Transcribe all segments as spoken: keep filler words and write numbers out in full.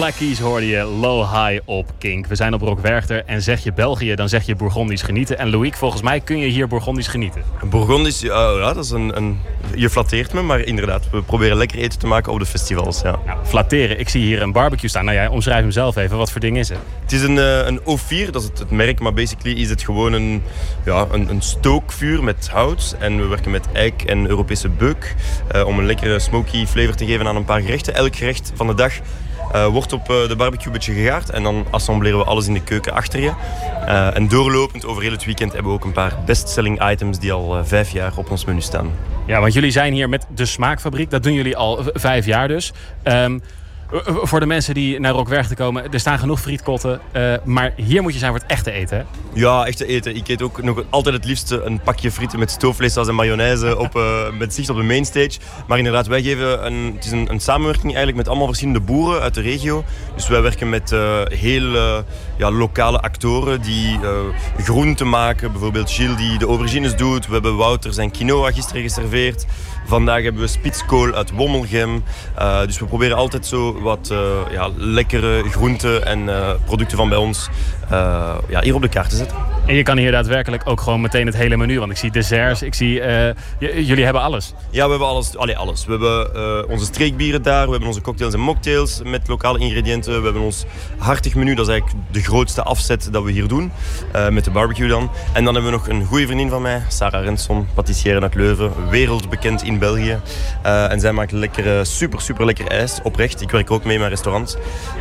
Black Keys hoorde je Low High op Kink. We zijn op Rock Werchter en zeg je België, dan zeg je Bourgondisch genieten. En Loïc, volgens mij kun je hier Bourgondisch genieten. Bourgondisch, ja, ja dat is een, een... Je flatteert me, maar inderdaad, we proberen lekker eten te maken op de festivals. Ja. Nou, flatteren. Ik zie hier een barbecue staan. Nou ja, omschrijf hem zelf even. Wat voor ding is het? Het is een, een O vier, dat is het, het merk, maar basically is het gewoon een, ja, een, een stookvuur met hout. En we werken met eik en Europese beuk uh, om een lekkere smoky flavor te geven aan een paar gerechten. Elk gerecht van de dag Uh, wordt op uh, de barbecue een beetje gegaard en dan assembleren we alles in de keuken achter je. Uh, en doorlopend over heel het weekend hebben we ook een paar bestselling items die al uh, vijf jaar op ons menu staan. Ja, want jullie zijn hier met de Smaakfabriek. Dat doen jullie al v- vijf jaar dus. Um, voor de mensen die naar Rock Werchter komen, er staan genoeg frietkotten. Uh, maar hier moet je zijn voor het echte eten, hè? Ja, echte eten. Ik eet ook nog altijd het liefste een pakje frieten met stoofvleessaus en mayonaise op, uh, met zicht op de mainstage. Maar inderdaad, wij geven een, het is een, een samenwerking eigenlijk met allemaal verschillende boeren uit de regio. Dus wij werken met uh, heel uh, ja, lokale actoren die uh, groenten maken. Bijvoorbeeld Gilles die de aubergines doet. We hebben Wouter zijn quinoa gisteren geserveerd. Vandaag hebben we spitskool uit Wommelgem. Uh, dus we proberen altijd zo wat uh, ja, lekkere groenten en uh, producten van bij ons uh, ja, hier op de kaart te zetten. En je kan hier daadwerkelijk ook gewoon meteen het hele menu. Want ik zie desserts, ik zie... Uh, j- jullie hebben alles. Ja, we hebben alles. Allee, alles. We hebben uh, onze streekbieren daar. We hebben onze cocktails en mocktails met lokale ingrediënten. We hebben ons hartig menu. Dat is eigenlijk de grootste afzet dat we hier doen. Uh, met de barbecue dan. En dan hebben we nog een goede vriendin van mij. Sarah Renson, patissière uit Leuven. Wereldbekend in België. Uh, en zij maakt lekkere, super, super lekker ijs. Oprecht. Ik werk ook mee in mijn restaurant.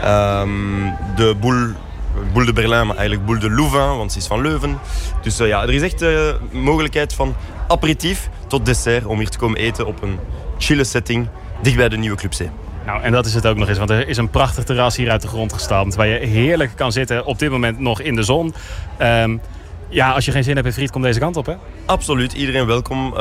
Um, de boel... Boule de Berlin, maar eigenlijk Boule de Louvain, want ze is van Leuven. Dus uh, ja, er is echt de uh, mogelijkheid van aperitief tot dessert om hier te komen eten op een chille setting dicht bij de Nieuwe Club C. Nou, en dat is het ook nog eens, want er is een prachtig terras hier uit de grond gestampt waar je heerlijk kan zitten, op dit moment nog in de zon. Um, ja, als je geen zin hebt in friet, kom deze kant op, hè? Absoluut, iedereen welkom. Uh,